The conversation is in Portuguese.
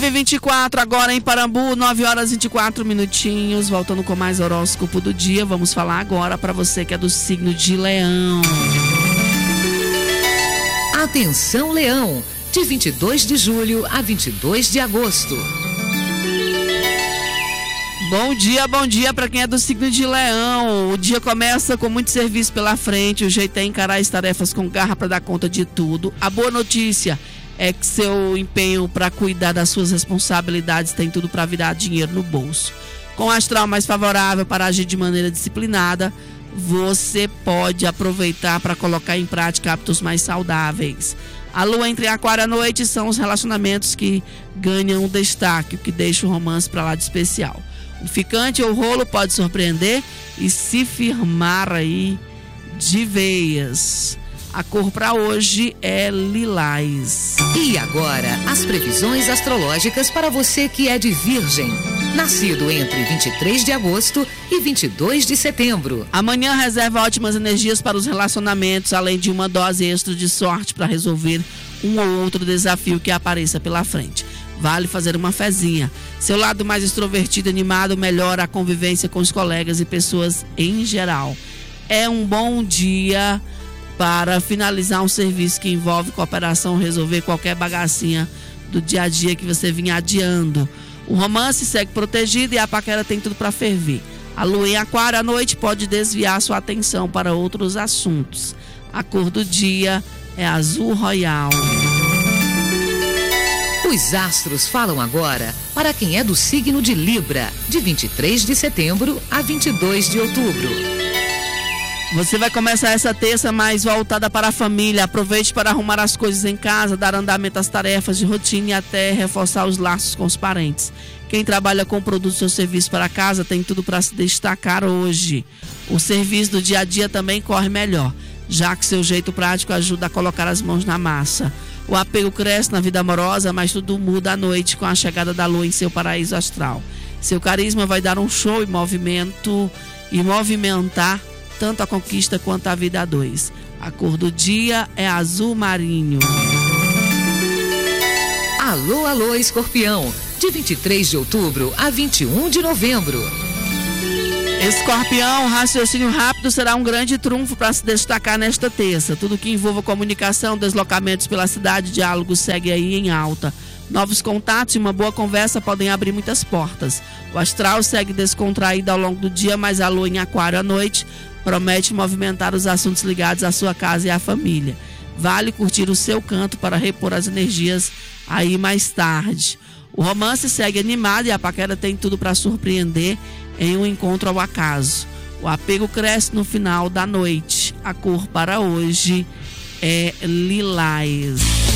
9h24 agora em Parambu, 9h24. Voltando com mais horóscopo do dia. Vamos falar agora para você que é do signo de Leão. Atenção, Leão, de 22 de julho a 22 de agosto. Bom dia para quem é do signo de Leão. O dia começa com muito serviço pela frente. O jeito é encarar as tarefas com garra para dar conta de tudo. A boa notícia é que seu empenho para cuidar das suas responsabilidades tem tudo para virar dinheiro no bolso. Com o astral mais favorável para agir de maneira disciplinada, você pode aproveitar para colocar em prática hábitos mais saudáveis. A lua entre Aquário à noite são os relacionamentos que ganham destaque, o que deixa o romance para lá de especial. O ficante ou rolo pode surpreender e se firmar aí de veias. A cor para hoje é lilás. E agora, as previsões astrológicas para você que é de Virgem, nascido entre 23 de agosto e 22 de setembro. Amanhã reserva ótimas energias para os relacionamentos, além de uma dose extra de sorte para resolver um ou outro desafio que apareça pela frente. Vale fazer uma fezinha. Seu lado mais extrovertido e animado melhora a convivência com os colegas e pessoas em geral. É um bom dia para finalizar um serviço que envolve cooperação, resolver qualquer bagacinha do dia a dia que você vinha adiando. O romance segue protegido e a paquera tem tudo para ferver. A lua em Aquário à noite pode desviar sua atenção para outros assuntos. A cor do dia é azul royal. Os astros falam agora para quem é do signo de Libra, de 23 de setembro a 22 de outubro. Você vai começar essa terça mais voltada para a família. Aproveite para arrumar as coisas em casa, dar andamento às tarefas de rotina e até reforçar os laços com os parentes. Quem trabalha com produtos ou serviços para casa tem tudo para se destacar hoje. O serviço do dia a dia também corre melhor, já que seu jeito prático ajuda a colocar as mãos na massa. O apego cresce na vida amorosa, mas tudo muda à noite com a chegada da lua em seu paraíso astral. Seu carisma vai dar um show e movimentar tanto a conquista quanto a vida a dois. A cor do dia é azul marinho. Alô, alô, Escorpião, de 23 de outubro a 21 de novembro. Escorpião, raciocínio rápido será um grande trunfo para se destacar nesta terça. Tudo que envolva comunicação, deslocamentos pela cidade, diálogo segue aí em alta. Novos contatos e uma boa conversa podem abrir muitas portas. O astral segue descontraído ao longo do dia, mas a lua em Aquário à noite promete movimentar os assuntos ligados à sua casa e à família. Vale curtir o seu canto para repor as energias aí mais tarde. O romance segue animado e a paquera tem tudo para surpreender em um encontro ao acaso. O apego cresce no final da noite. A cor para hoje é lilás.